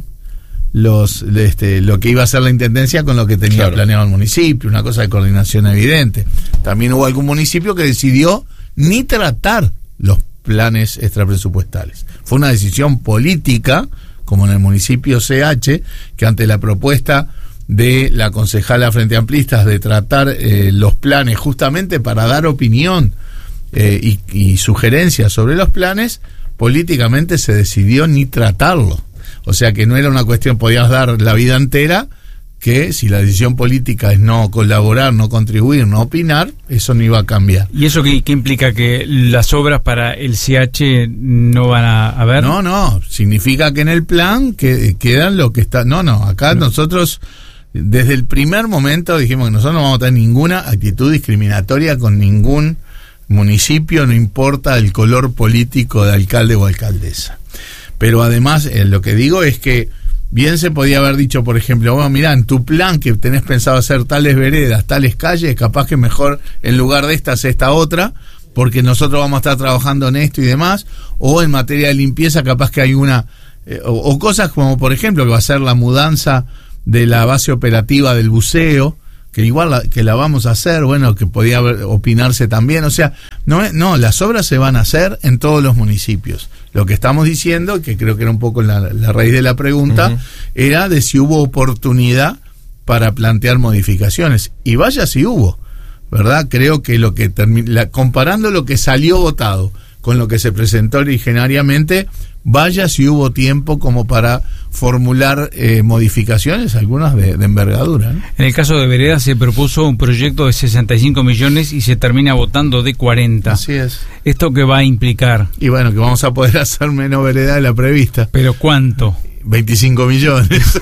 los este, lo que iba a ser la intendencia con lo que tenía
Claro.
planeado el municipio, una cosa de coordinación evidente. También hubo algún municipio que decidió ni tratar los planes extrapresupuestales. Fue una decisión política, como en el municipio C H, que ante la propuesta de la concejala Frente Amplistas de tratar eh, los planes justamente para dar opinión eh, y, y sugerencias sobre los planes, políticamente se decidió ni tratarlo. O sea que no era una cuestión, podías dar la vida entera, que si la decisión política es no colaborar, no contribuir, no opinar, eso no iba a cambiar.
¿Y eso qué, qué implica? ¿Que las obras para el C H no van a, a ver?
No, no, significa que en el plan que quedan lo que está... No, no, acá no. nosotros desde el primer momento dijimos que nosotros no vamos a tener ninguna actitud discriminatoria con ningún municipio, no importa el color político de alcalde o alcaldesa. Pero además, eh, lo que digo es que bien se podía haber dicho, por ejemplo, bueno, mirá, en tu plan que tenés pensado hacer tales veredas, tales calles, capaz que mejor en lugar de estas esta otra, porque nosotros vamos a estar trabajando en esto y demás, o en materia de limpieza capaz que hay una, eh, o, o cosas como por ejemplo que va a ser la mudanza de la base operativa del buceo, que igual la, que la vamos a hacer, bueno, que podía haber- opinarse también, o sea, no, es- no, las obras se van a hacer en todos los municipios. Lo que estamos diciendo, que creo que era un poco la, la raíz de la pregunta,
Ujú.
era de si hubo oportunidad para plantear modificaciones. Y vaya si hubo, ¿verdad? Creo que lo que termi- la, comparando lo que salió votado con lo que se presentó originariamente, vaya si hubo tiempo como para formular eh, modificaciones, algunas de, de envergadura, ¿no?
En el caso de Vereda se propuso un proyecto de sesenta y cinco millones y se termina votando de cuarenta.
Así es.
¿Esto qué va a implicar?
Y bueno, que vamos a poder hacer menos vereda de la prevista.
¿Pero cuánto?
veinticinco millones.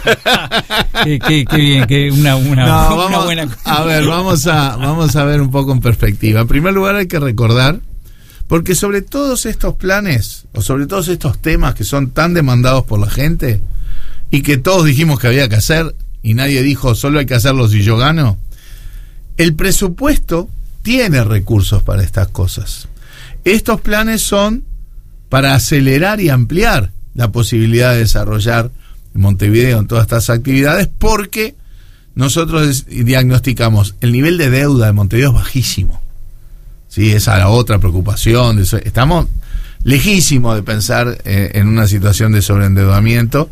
qué, qué- qué bien, que una, una,
No,
una
vamos,
buena...
a ver, vamos a, vamos a ver un poco en perspectiva. En primer lugar hay que recordar, porque sobre todos estos planes, o sobre todos estos temas que son tan demandados por la gente, y que todos dijimos que había que hacer, y nadie dijo solo hay que hacerlo si yo gano, el presupuesto tiene recursos para estas cosas. Estos planes son para acelerar y ampliar la posibilidad de desarrollar en Montevideo en todas estas actividades, porque nosotros diagnosticamos el nivel de deuda de Montevideo es bajísimo. Sí, esa es la otra preocupación. De eso. Estamos lejísimos de pensar eh, en una situación de sobreendeudamiento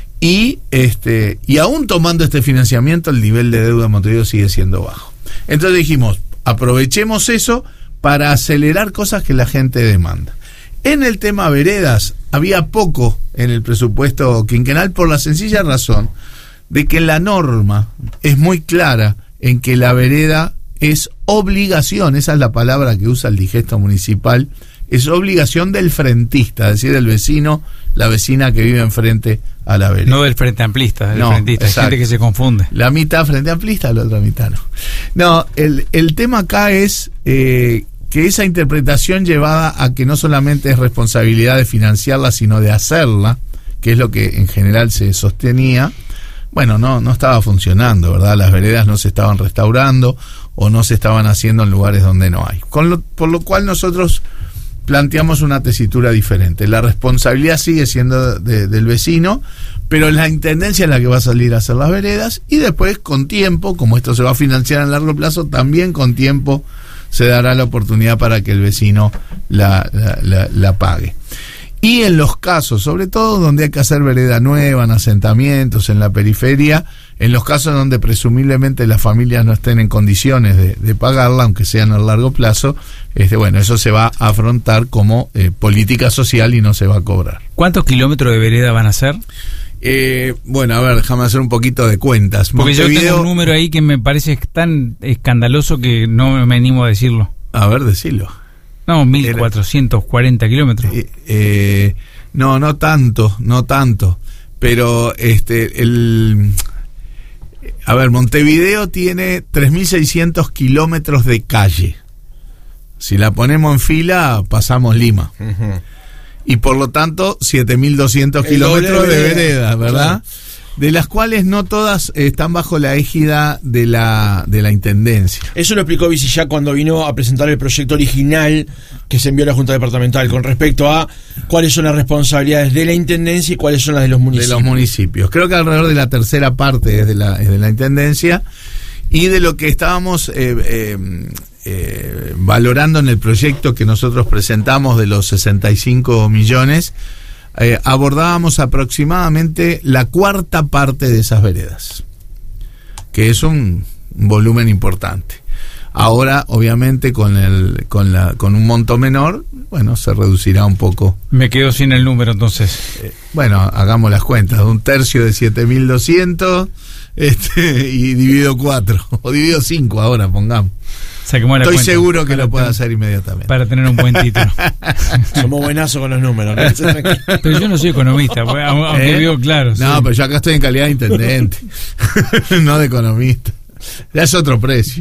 y este y aún tomando este financiamiento el nivel de deuda de Montevideo sigue siendo bajo. Entonces dijimos, aprovechemos eso para acelerar cosas que la gente demanda. En el tema veredas había poco en el presupuesto quinquenal por la sencilla razón de que la norma es muy clara en que la vereda es obligación, esa es la palabra que usa el digesto municipal, es obligación del frentista, es decir, del vecino, la vecina que vive enfrente a la vereda.
No del Frente Amplista, del
No,
frentista, hay
exacto.
gente que se confunde.
La mitad frente amplista, la otra mitad no. No, el, el tema acá es eh, que esa interpretación llevada a que no solamente es responsabilidad de financiarla, sino de hacerla, que es lo que en general se sostenía, bueno, no, no estaba funcionando, ¿verdad? Las veredas no se estaban restaurando o no se estaban haciendo en lugares donde no hay. Con lo, por lo cual nosotros planteamos una tesitura diferente. La responsabilidad sigue siendo de, del vecino, pero la intendencia es la que va a salir a hacer las veredas y después con tiempo, como esto se va a financiar a largo plazo, también con tiempo se dará la oportunidad para que el vecino la, la, la, la pague. Y en los casos, sobre todo donde hay que hacer vereda nueva, en asentamientos, en la periferia, en los casos donde presumiblemente las familias no estén en condiciones de, de pagarla, aunque sean a largo plazo, este, bueno, eso se va a afrontar como eh, política social y no se va a cobrar.
¿Cuántos kilómetros de vereda van a hacer?
Eh, bueno, a ver, déjame hacer un poquito de cuentas.
Porque Montevideo... yo tengo un número ahí que me parece tan escandaloso que no me animo a decirlo.
A ver, decilo.
No, mil cuatrocientos cuarenta kilómetros.
Eh, eh, no, no tanto, no tanto. Pero este, el, a ver, Montevideo tiene tres mil seiscientos kilómetros de calle. Si la ponemos en fila, pasamos Lima. Uh-huh. Y por lo tanto, siete mil doscientos kilómetros de vereda, ¿verdad? Claro. De las cuales no todas están bajo la égida de la de la Intendencia.
Eso lo explicó Vicilla cuando vino a presentar el proyecto original que se envió a la Junta Departamental con respecto a cuáles son las responsabilidades de la Intendencia y cuáles son las de los municipios.
De los municipios. Creo que alrededor de la tercera parte es de la, es de la Intendencia, y de lo que estábamos eh, eh, eh, valorando en el proyecto que nosotros presentamos de los sesenta y cinco millones, Eh, abordábamos aproximadamente la cuarta parte de esas veredas, que es un, un volumen importante. Ahora, obviamente, con el con la con un monto menor, bueno, se reducirá un poco.
Me quedo sin el número, entonces.
Eh, bueno, hagamos las cuentas. Un tercio de siete mil doscientos este, y dividido cuatro, o dividido cinco ahora, pongamos.
Saquemos la
Estoy
cuenta
seguro que lo puede hacer inmediatamente.
Para tener un buen título.
Somos buenazos con los números, ¿no?
Pero yo no soy economista, aunque ¿Eh? Veo claro.
No, sí. Pero yo acá estoy en calidad de intendente, no de economista. Ya es otro precio.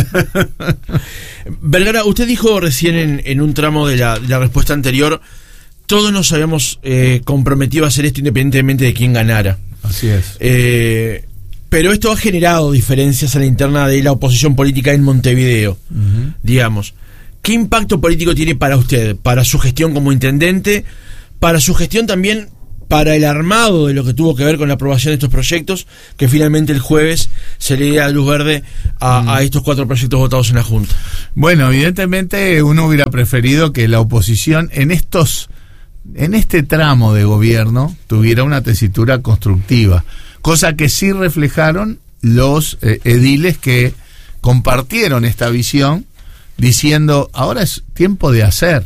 Vergara, usted dijo recién en, en un tramo de la, de la respuesta anterior, todos nos habíamos eh, comprometido a hacer esto independientemente de quién ganara.
Así es.
Eh... Pero esto ha generado diferencias a la interna de la oposición política en Montevideo, uh-huh. digamos. ¿Qué impacto político tiene para usted, para su gestión como intendente, para su gestión también para el armado de lo que tuvo que ver con la aprobación de estos proyectos, que finalmente el jueves se le da luz verde a, uh-huh. a estos cuatro proyectos votados en la Junta?
Bueno, evidentemente uno hubiera preferido que la oposición en estos, en este tramo de gobierno tuviera una tesitura constructiva. Cosa que sí reflejaron los eh, ediles que compartieron esta visión, diciendo, ahora es tiempo de hacer.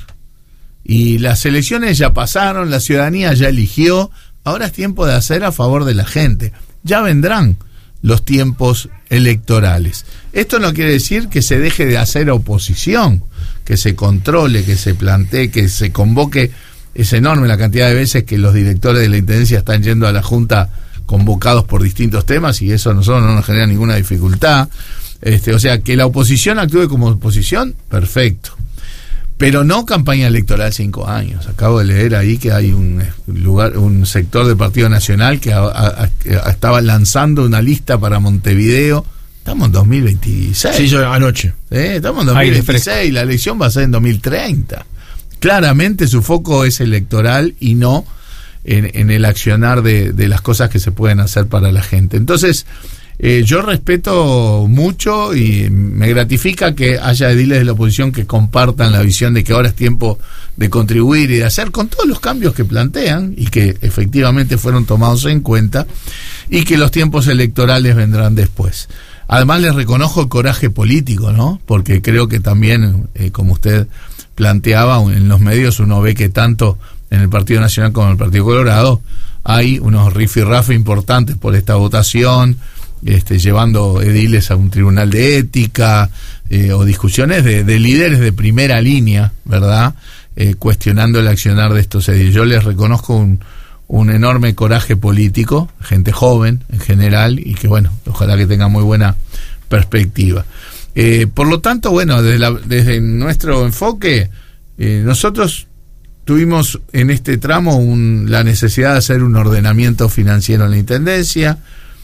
Y las elecciones ya pasaron, la ciudadanía ya eligió, ahora es tiempo de hacer a favor de la gente. Ya vendrán los tiempos electorales. Esto no quiere decir que se deje de hacer oposición, que se controle, que se plantee, que se convoque. Es enorme la cantidad de veces que los directores de la Intendencia están yendo a la Junta convocados por distintos temas, y eso a nosotros no nos genera ninguna dificultad. Este, o sea, que la oposición actúe como oposición, perfecto. Pero no campaña electoral cinco años. Acabo de leer ahí que hay un lugar, un sector del Partido Nacional que a, a, a, estaba lanzando una lista para Montevideo. Estamos en dos mil veintiséis.
Sí, yo anoche.
¿Eh? Estamos en dos mil veintiséis, la elección va a ser en dos mil treinta. Claramente su foco es electoral y no En, en el accionar de, de las cosas que se pueden hacer para la gente. Entonces, eh, yo respeto mucho y me gratifica que haya ediles de la oposición que compartan la visión de que ahora es tiempo de contribuir y de hacer, con todos los cambios que plantean y que efectivamente fueron tomados en cuenta, y que los tiempos electorales vendrán después. Además, les reconozco el coraje político, ¿no? Porque creo que también, eh, como usted planteaba, en los medios uno ve que tanto en el Partido Nacional como en el Partido Colorado hay unos rifirrafes importantes por esta votación, este, llevando ediles a un tribunal de ética, eh, o discusiones de, de líderes de primera línea, ¿verdad? Eh, cuestionando el accionar de estos ediles. Yo les reconozco un, un enorme coraje político, gente joven en general, y que bueno, ojalá que tenga muy buena perspectiva. Eh, por lo tanto, bueno, desde, la, desde nuestro enfoque, eh, nosotros tuvimos en este tramo un, la necesidad de hacer un ordenamiento financiero en la Intendencia.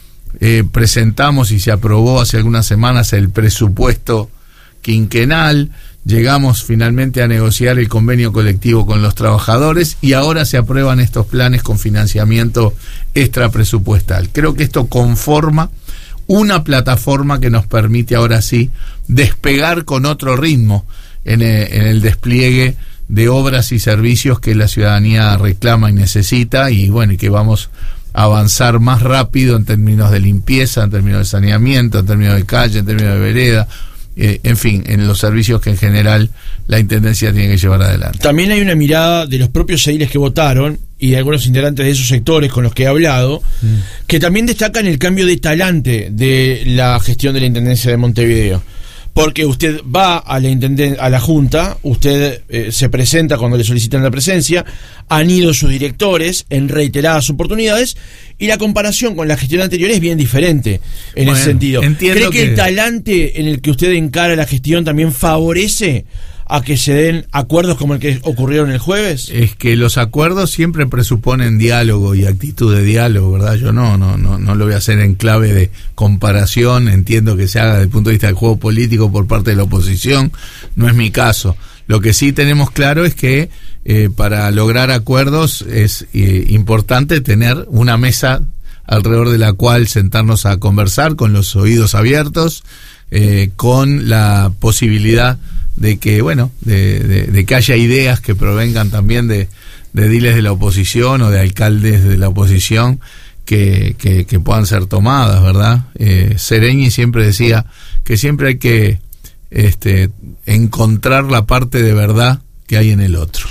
Eh, presentamos y se aprobó hace algunas semanas el presupuesto quinquenal. Llegamos finalmente a negociar el convenio colectivo con los trabajadores y ahora se aprueban estos planes con financiamiento extrapresupuestal. Creo que esto conforma una plataforma que nos permite ahora sí despegar con otro ritmo en el, en el despliegue de obras y servicios que la ciudadanía reclama y necesita, y bueno, y que vamos a avanzar más rápido en términos de limpieza, en términos de saneamiento, en términos de calle, en términos de vereda, eh, en fin, en los servicios que en general la Intendencia tiene que llevar adelante.
También hay una mirada de los propios ediles que votaron y de algunos integrantes de esos sectores con los que he hablado, mm. que también destacan el cambio de talante de la gestión de la Intendencia de Montevideo. Porque usted va a la intenden- a la Junta, usted eh, se presenta cuando le solicitan la presencia, han ido sus directores en reiteradas oportunidades, y la comparación con la gestión anterior es bien diferente en
bueno,
ese sentido. ¿Cree que,
que
el talante en el que usted encara la gestión también favorece a que se den acuerdos como el que ocurrieron el jueves?
Es que los acuerdos siempre presuponen diálogo y actitud de diálogo, ¿verdad? Yo no, no, no, no lo voy a hacer en clave de comparación. Entiendo que se haga desde el punto de vista del juego político por parte de la oposición, no es mi caso. Lo que sí tenemos claro es que eh, para lograr acuerdos es eh, importante tener una mesa alrededor de la cual sentarnos a conversar con los oídos abiertos, eh, con la posibilidad de que, bueno, de, de, de que haya ideas que provengan también de, de ediles de la oposición o de alcaldes de la oposición que, que, que puedan ser tomadas, ¿verdad? Eh, Sereñi siempre decía que siempre hay que este, encontrar la parte de verdad que hay en el otro.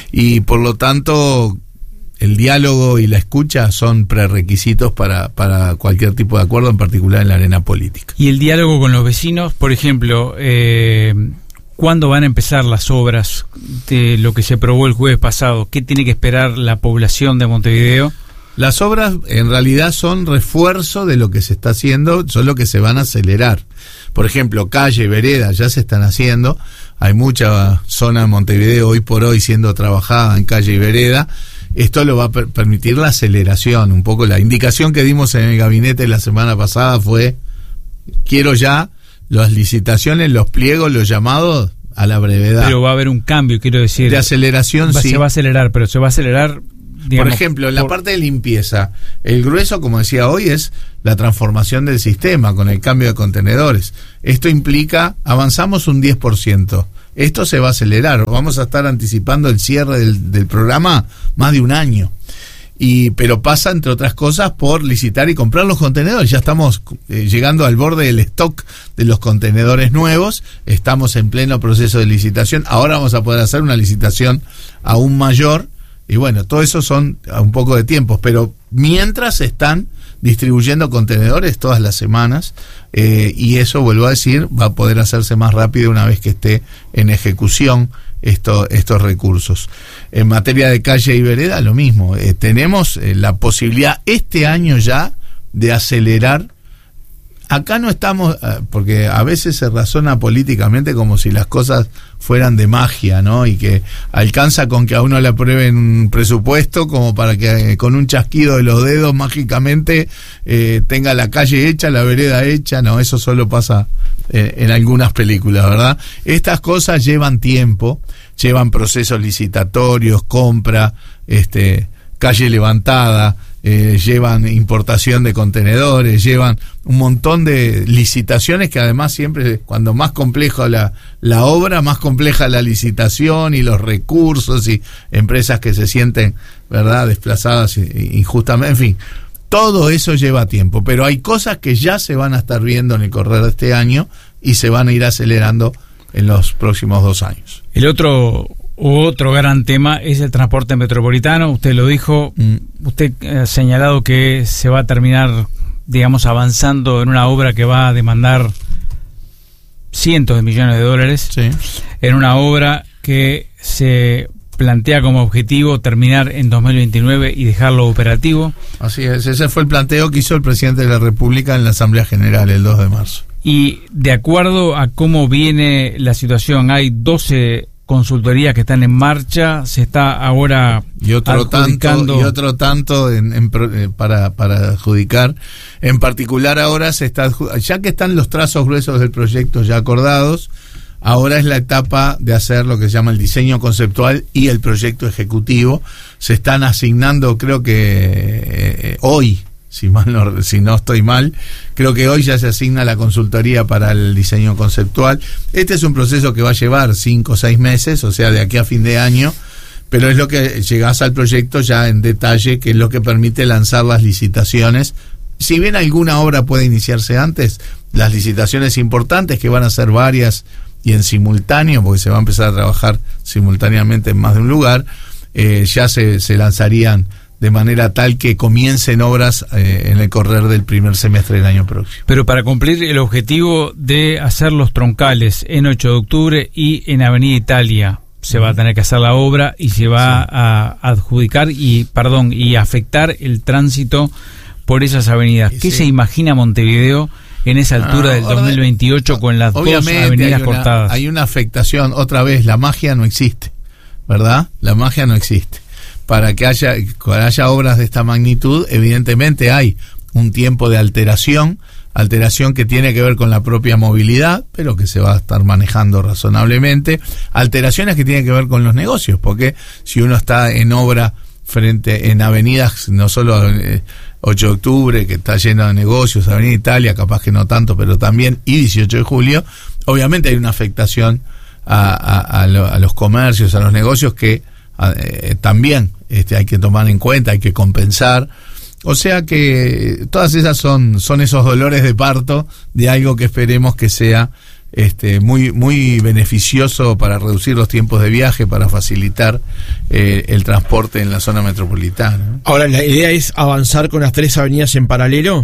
Y por lo tanto, el diálogo y la escucha son prerequisitos para, para cualquier tipo de acuerdo, en particular en la arena política.
Y el diálogo con los vecinos, por ejemplo, eh... ¿cuándo van a empezar las obras de lo que se aprobó el jueves pasado? ¿Qué tiene que esperar la población de Montevideo?
Las obras en realidad son refuerzo de lo que se está haciendo, son lo que se van a acelerar. Por ejemplo, calle, vereda, ya se están haciendo. Hay mucha zona de Montevideo hoy por hoy siendo trabajada en calle y vereda. Esto lo va a per- permitir la aceleración. Un poco la indicación que dimos en el gabinete la semana pasada fue: quiero ya las licitaciones, los pliegos, los llamados a la brevedad.
Pero va a haber un cambio, quiero decir.
De aceleración,
va,
sí.
Se va a acelerar, pero se va a acelerar, digamos,
por ejemplo, en la
por...
parte de limpieza, el grueso, como decía hoy, es la transformación del sistema con el cambio de contenedores. Esto implica, avanzamos un diez por ciento. Esto se va a acelerar. Vamos a estar anticipando el cierre del, del programa más de un año. Y, pero pasa, entre otras cosas, por licitar y comprar los contenedores. Ya estamos eh, llegando al borde del stock de los contenedores nuevos, estamos en pleno proceso de licitación, ahora vamos a poder hacer una licitación aún mayor, y bueno, todo eso son un poco de tiempos, pero mientras se están distribuyendo contenedores todas las semanas, eh, y eso, vuelvo a decir, va a poder hacerse más rápido una vez que esté en ejecución Esto, estos recursos. En materia de calle y vereda, lo mismo. Eh, tenemos eh, la posibilidad este año ya de acelerar. Acá no estamos, eh, porque a veces se razona políticamente como si las cosas fueran de magia, ¿no? Y que alcanza con que a uno le aprueben un presupuesto como para que eh, con un chasquido de los dedos mágicamente eh, tenga la calle hecha, la vereda hecha. No, eso solo pasa eh, en algunas películas, ¿verdad? Estas cosas llevan tiempo, llevan procesos licitatorios, compra, este, calle levantada, eh, llevan importación de contenedores, llevan un montón de licitaciones que además siempre, cuando más compleja la, la obra, más compleja la licitación y los recursos y empresas que se sienten, ¿verdad?, desplazadas injustamente, en fin. Todo eso lleva tiempo, pero hay cosas que ya se van a estar viendo en el correr de este año y se van a ir acelerando en los próximos dos años.
El otro otro gran tema es el transporte metropolitano. Usted lo dijo, mm. usted ha señalado que se va a terminar, digamos, avanzando en una obra que va a demandar cientos de millones de dólares,
sí.
En una obra que se plantea como objetivo terminar en dos mil veintinueve y dejarlo operativo.
Así es, ese fue el planteo que hizo el presidente de la República en la Asamblea General el dos de marzo.
Y de acuerdo a cómo viene la situación, hay doce consultorías que están en marcha, se está ahora
y otro
adjudicando...
tanto y otro tanto en, en, para para adjudicar. En particular ahora se está, ya que están los trazos gruesos del proyecto ya acordados, ahora es la etapa de hacer lo que se llama el diseño conceptual y el proyecto ejecutivo. Se están asignando, creo que eh, hoy si mal no, si no estoy mal. Creo que hoy ya se asigna la consultoría para el diseño conceptual. Este es un proceso que va a llevar cinco o seis meses, o sea, de aquí a fin de año, pero es lo que llegás al proyecto ya en detalle, que es lo que permite lanzar las licitaciones. Si bien alguna obra puede iniciarse antes, las licitaciones importantes, que van a ser varias y en simultáneo, porque se va a empezar a trabajar simultáneamente en más de un lugar, eh, ya se, se lanzarían de manera tal que comiencen obras eh, en el correr del primer semestre del año próximo.
Pero para cumplir el objetivo de hacer los troncales en ocho de octubre y en Avenida Italia, se va a tener que hacer la obra y se va sí. a adjudicar y, perdón, y afectar el tránsito por esas avenidas. ¿Qué sí. se imagina Montevideo en esa altura ah, del dos mil veintiocho con las dos avenidas
hay una,
cortadas?
Hay una afectación, otra vez, la magia no existe, ¿verdad? La magia no existe. Para que haya, que haya obras de esta magnitud, evidentemente hay un tiempo de alteración, alteración que tiene que ver con la propia movilidad, pero que se va a estar manejando razonablemente, alteraciones que tienen que ver con los negocios, porque si uno está en obra frente en avenidas, no solo eh, ocho de octubre, que está lleno de negocios, Avenida Italia, capaz que no tanto, pero también, y dieciocho de julio, obviamente hay una afectación a, a, a, lo, a los comercios, a los negocios que eh, también este, hay que tomar en cuenta, hay que compensar. O sea que todas esas son, son esos dolores de parto de algo que esperemos que sea este, muy, muy beneficioso para reducir los tiempos de viaje, para facilitar eh, el transporte en la zona metropolitana.
Ahora, ¿la idea es avanzar con las tres avenidas en paralelo?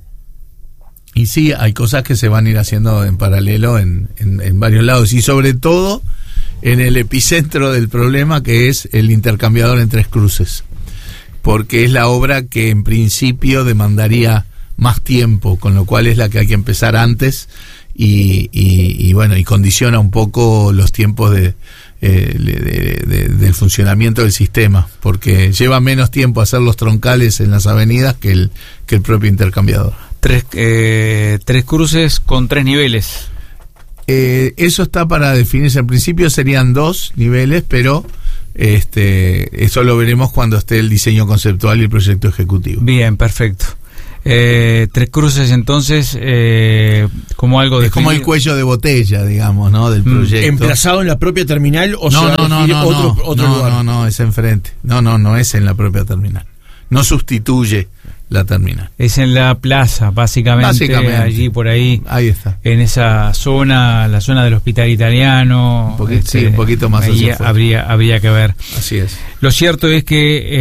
Y sí, hay cosas que se van a ir haciendo en paralelo en, en, en varios lados, y sobre todo en el epicentro del problema, que es el intercambiador en Tres Cruces, porque es la obra que en principio demandaría más tiempo, con lo cual es la que hay que empezar antes y, y, y bueno, y condiciona un poco los tiempos de, eh, de, de, del funcionamiento del sistema, porque lleva menos tiempo hacer los troncales en las avenidas que el, que el propio intercambiador.
Tres, eh, tres cruces con tres niveles.
Eh, eso está para definirse. En principio serían dos niveles, pero este eso lo veremos cuando esté el diseño conceptual y el proyecto ejecutivo.
Bien, perfecto. Eh, tres cruces entonces eh, como algo de
es como el cuello de botella, digamos, ¿no? Del proyecto.
¿Emplazado en la propia terminal o
no,
se
no, no, no,
otro,
no,
otro
no,
lugar?
No, no, es enfrente. No, no, no es en la propia terminal. No sustituye la terminal.
Es en la plaza, básicamente,
básicamente.
allí por ahí.
Ahí está.
En esa zona, la zona del Hospital Italiano.
Un poquito,
este,
sí, un poquito más
ahí
hacia
habría, habría que ver.
Así es.
Lo cierto es que